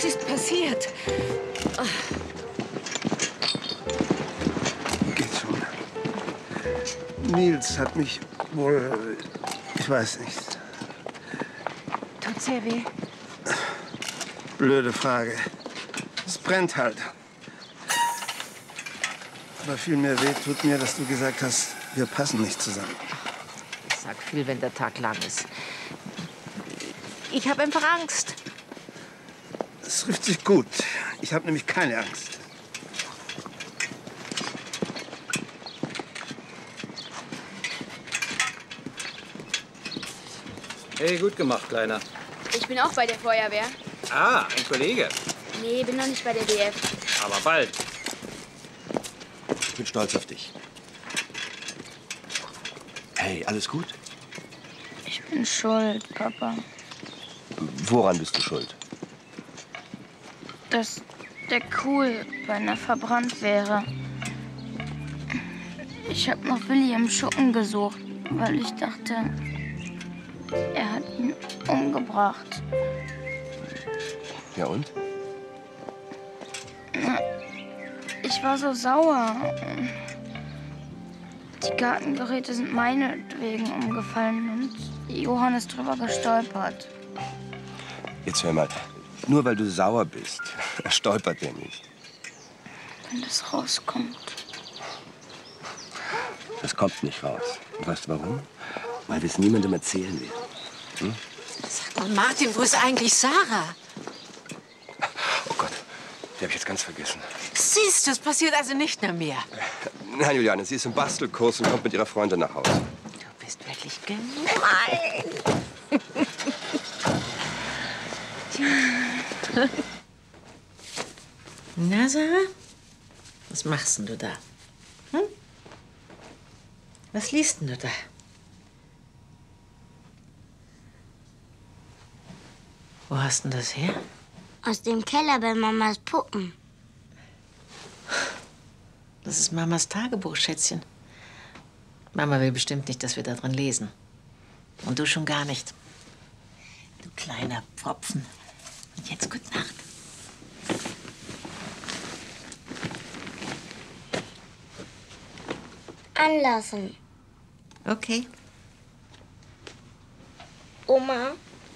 Was ist passiert? Geht schon. Nils hat mich wohl... Ich weiß nicht. Tut sehr weh? Blöde Frage. Es brennt halt. Aber viel mehr weh tut mir, dass du gesagt hast, wir passen nicht zusammen. Ich sag viel, wenn der Tag lang ist. Ich habe einfach Angst. Es trifft sich gut. Ich habe nämlich keine Angst. Hey, gut gemacht, Kleiner. Ich bin auch bei der Feuerwehr. Ah, ein Kollege. Nee, bin noch nicht bei der DF. Aber bald. Ich bin stolz auf dich. Hey, alles gut? Ich bin schuld, Papa. Woran bist du schuld? Dass der Kuhl beinahe verbrannt wäre. Ich habe nach Willi im Schuppen gesucht, weil ich dachte, er hat ihn umgebracht. Ja und? Ich war so sauer. Die Gartengeräte sind meinetwegen umgefallen und Johann ist drüber gestolpert. Jetzt hör mal, nur weil du sauer bist, stolpert der nicht. Wenn das rauskommt. Das kommt nicht raus. Und weißt du warum? Weil wir es niemandem erzählen werden. Hm? Sag mal, Martin, wo ist eigentlich Sarah? Oh Gott, die habe ich jetzt ganz vergessen. Siehst du, es passiert also nicht mehr. Nein, Juliane, sie ist im Bastelkurs und kommt mit ihrer Freundin nach Hause. Du bist wirklich gemein. Na, Sarah? Was machst denn du da? Hm? Was liest denn du da? Wo hast denn das her? Aus dem Keller bei Mamas Puppen. Das ist Mamas Tagebuch, Schätzchen. Mama will bestimmt nicht, dass wir da drin lesen. Und du schon gar nicht. Du kleiner Pfropfen. Und jetzt gute Nacht. Anlassen. Okay. Oma,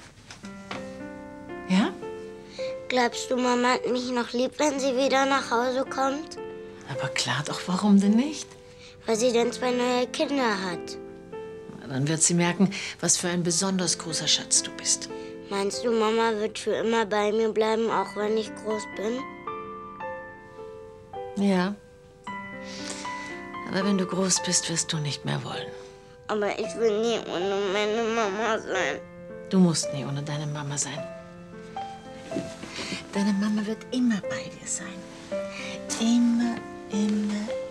Ja? glaubst du, Mama hat mich noch lieb, wenn sie wieder nach Hause kommt? Aber klar doch, warum denn nicht? Weil sie dann 2 neue Kinder hat. Na, dann wird sie merken, was für ein besonders großer Schatz du bist. Meinst du, Mama wird für immer bei mir bleiben, auch wenn ich groß bin? Ja. Aber wenn du groß bist, wirst du nicht mehr wollen. Aber ich will nie ohne meine Mama sein. Du musst nie ohne deine Mama sein. Deine Mama wird immer bei dir sein. Immer, immer,